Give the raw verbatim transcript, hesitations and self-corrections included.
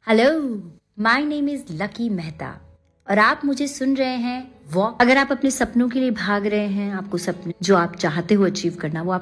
Hello, my name is lucky Mehta और आप मुझे सुन रहे हैं वॉक। अगर आप अपने सपनों के लिए भाग रहे हैं, आपको सपने जो आप चाहते हो अचीव करना, वो आप